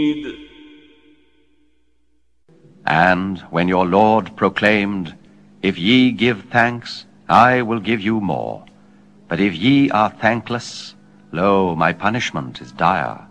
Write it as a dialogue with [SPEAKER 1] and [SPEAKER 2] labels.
[SPEAKER 1] And when your Lord proclaimed, If ye give thanks, I will give you more. But if ye are thankless, lo, my punishment is dire.